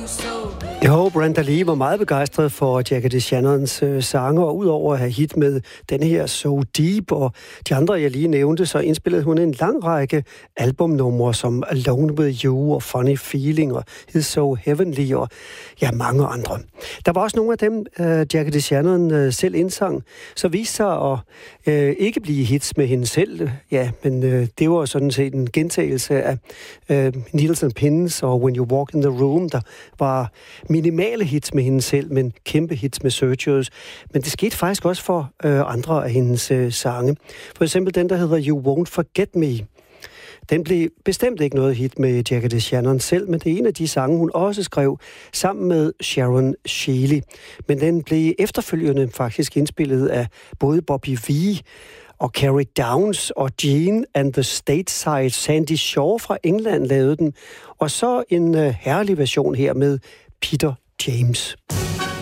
Jo, Brenda Lee var meget begejstret for Jackie DeShannons sange, og udover at have hit med den her So Deep og de andre, jeg lige nævnte, så indspillede hun en lang række albumnumre som Alone With You og Funny Feeling og It's So Heavenly og ja, mange andre. Der var også nogle af dem, Jackie DeShannon selv indsang, så viste sig at ikke blive hits med hende selv. Ja, men det var sådan set en gentagelse af Needles and Pins og When You Walk in the Room, der var minimale hits med hende selv, men kæmpe hits med Searchers. Men det skete faktisk også for andre af hendes sange. For eksempel den, der hedder You Won't Forget Me. Den blev bestemt ikke noget hit med Jackie DeShannon selv, men det er en af de sange, hun også skrev sammen med Sharon Shealy. Men den blev efterfølgende faktisk indspillet af både Bobby Vee og Carrie Downs og Gene and the Stateside. Sandy Shaw fra England lavede den. Og så en herlig version her med Peter James.